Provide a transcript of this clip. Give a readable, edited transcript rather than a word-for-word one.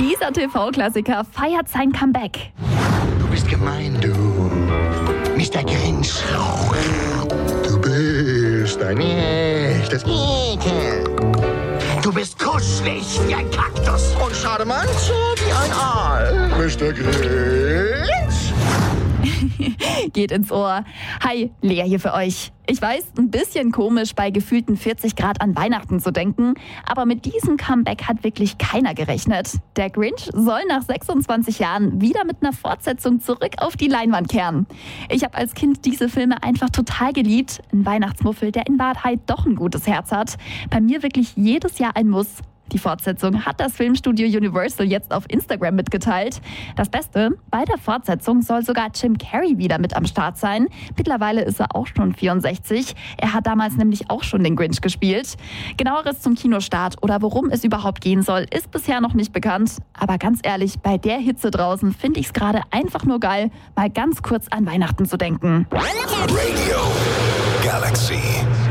Dieser TV-Klassiker feiert sein Comeback. Du bist gemein, du, Mr. Grinch. Du bist ein echtes Ekel. Du bist kuschelig wie ein Kaktus. Und Schademanze wie ein Aal. Mr. Grinch. Geht ins Ohr. Hi, Lea hier für euch. Ich weiß, ein bisschen komisch, bei gefühlten 40 Grad an Weihnachten zu denken, aber mit diesem Comeback hat wirklich keiner gerechnet. Der Grinch soll nach 26 Jahren wieder mit einer Fortsetzung zurück auf die Leinwand kehren. Ich habe als Kind diese Filme einfach total geliebt. Ein Weihnachtsmuffel, der in Wahrheit doch ein gutes Herz hat. Bei mir wirklich jedes Jahr ein Muss. Die Fortsetzung hat das Filmstudio Universal jetzt auf Instagram mitgeteilt. Das Beste, bei der Fortsetzung soll sogar Jim Carrey wieder mit am Start sein. Mittlerweile ist er auch schon 64. Er hat damals nämlich auch schon den Grinch gespielt. Genaueres zum Kinostart oder worum es überhaupt gehen soll, ist bisher noch nicht bekannt. Aber ganz ehrlich, bei der Hitze draußen finde ich es gerade einfach nur geil, mal ganz kurz an Weihnachten zu denken. Radio Galaxy.